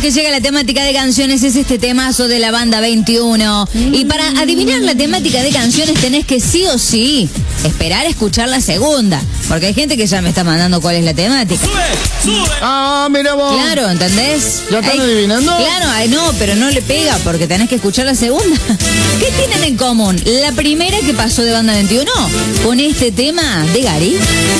que llega la temática de canciones es este temazo de la banda 21. Y para adivinar la temática de canciones tenés que sí o sí esperar a escuchar la segunda. Porque hay gente que ya me está mandando cuál es la temática. Ah, mira vos. Claro, ¿entendés? ¿Ya están adivinando? Claro, no, pero no le pega porque tenés que escuchar la segunda. ¿Qué tienen en común? La primera que pasó de banda 21 con este tema de Gary.